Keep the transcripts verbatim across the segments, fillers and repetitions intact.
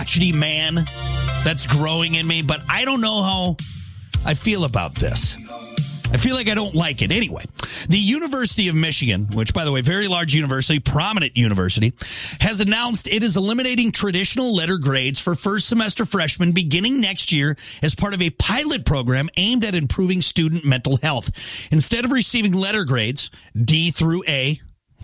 crotchety man that's growing in me, but I don't know how I feel about this. I feel like I don't like it. Anyway, the University of Michigan, which, by the way, very large university, prominent university, has announced it is eliminating traditional letter grades for first semester freshmen beginning next year as part of a pilot program aimed at improving student mental health. Instead of receiving letter grades, D through A,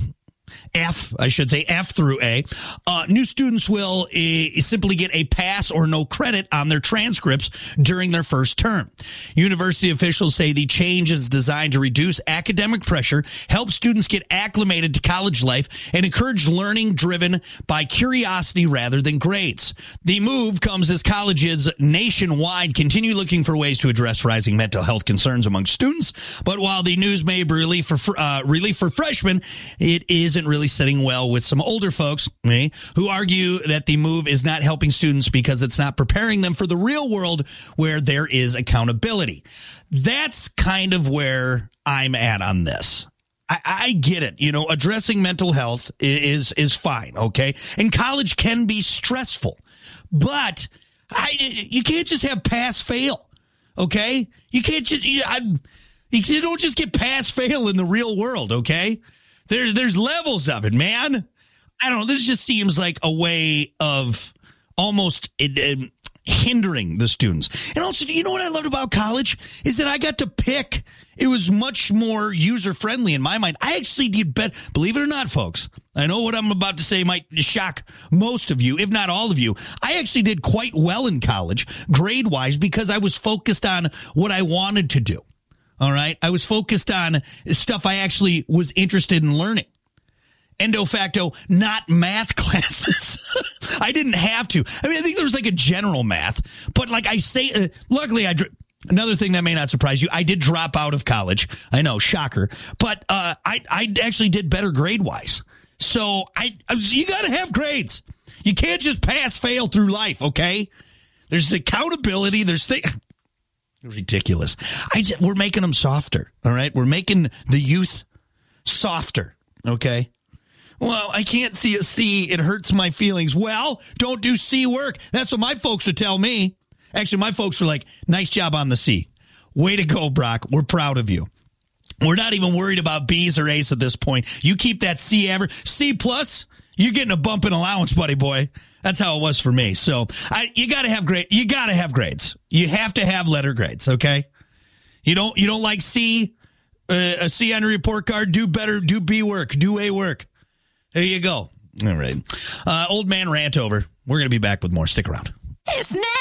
F, I should say F through A, uh, new students will uh, simply get a pass or no credit on their transcripts during their first term. University officials say the change is designed to reduce academic pressure, help students get acclimated to college life, and encourage learning driven by curiosity rather than grades. The move comes as colleges nationwide continue looking for ways to address rising mental health concerns among students. But while the news may be relief for, uh, relief for freshmen, it isn't really sitting well with some older folks, me, who argue that the move is not helping students because it's not preparing them for the real world where there is accountability. That's kind of where I'm at on this. I, I get it. You know, addressing mental health is, is fine. Okay. And college can be stressful, but I, you can't just have pass fail. Okay. You can't just, you, I, you don't just get pass fail in the real world. Okay. There, there's levels of it, man. I don't know. This just seems like a way of almost uh, hindering the students. And also, you know what I loved about college is that I got to pick. It was much more user-friendly in my mind. I actually did better. Believe it or not, folks, I know what I'm about to say might shock most of you, if not all of you. I actually did quite well in college, grade-wise, because I was focused on what I wanted to do. All right. I was focused on stuff I actually was interested in learning. Endo facto, not math classes. I didn't have to. I mean, I think there was like a general math, but like I say, uh, luckily I, dr- another thing that may not surprise you, I did drop out of college. I know, shocker, but, uh, I, I actually did better grade wise. So I, I was, you got to have grades. You can't just pass fail through life. Okay. There's accountability. There's things. Ridiculous. I just, we're making them softer. All right. We're making the youth softer. Okay. Well, I can't see a C. It hurts my feelings. Well, don't do C work. That's what my folks would tell me. Actually, my folks were like, nice job on the C. Way to go, Brock. We're proud of you. We're not even worried about B's or A's at this point. You keep that C average. C plus, you're getting a bump in allowance, buddy boy. That's how it was for me. So I, you got to have grade. You got to have grades. You have to have letter grades. Okay. You don't, you don't like C, uh, a C on a report card. Do better. Do B work. Do A work. There you go. All right. Uh, old man rant over. We're going to be back with more. Stick around. It's